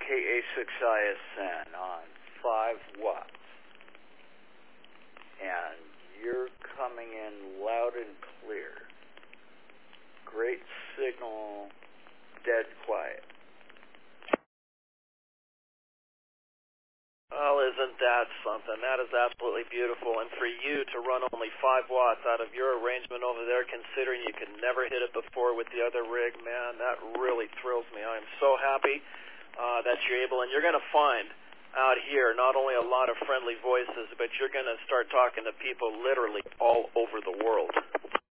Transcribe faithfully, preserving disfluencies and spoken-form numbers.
K A six I S N on five watts. And you're coming in loud and clear. Great signal, dead quiet. Well, isn't that something? That is absolutely beautiful. And for you to run only five watts out of your arrangement over there, considering you could never hit it before with the other rig, man, that really thrills me. I am so happy uh, that you're able, and you're going to find out here not only a lot of friendly voices, but you're going to start talking to people literally all over the world.